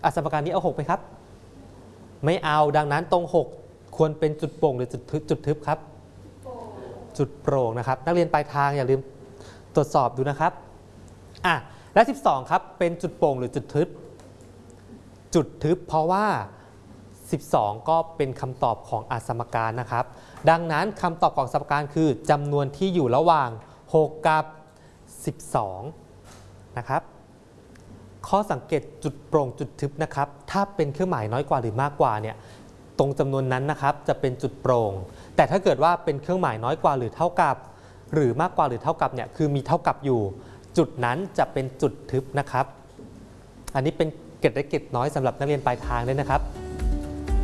สมการนี้เอา6ไหมครับไม่เอาดังนั้นตรง6ควรเป็นจุดโปร่งหรือจุดทึบครับจุดโปร่งนะครับนักเรียนปลายทางอย่าลืมตรวจสอบดูนะครับและ12ครับเป็นจุดโปร่งหรือจุดทึบเพราะว่า12ก็เป็นคำตอบของสมการนะครับดังนั้นคำตอบของสมการคือจำนวนที่อยู่ระหว่าง6กับ12นะครับข้อสังเกตจุดโปร่งจุดทึบนะครับถ้าเป็นเครื่องหมายน้อยกว่าหรือมากกว่าเนี่ยตรงจำนวนนั้นนะครับจะเป็นจุดโปร่งแต่ถ้าเกิดว่าเป็นเครื่องหมายน้อยกว่าหรือเท่ากับหรือมากกว่าหรือเท่ากับเนี่ยคือมีเท่ากับอยู่จุดนั้นจะเป็นจุดทึบนะครับอันนี้เป็นเกร็ดเล็กเกร็ดน้อยสำหรับนักเรียนปลายทางด้วยนะครับ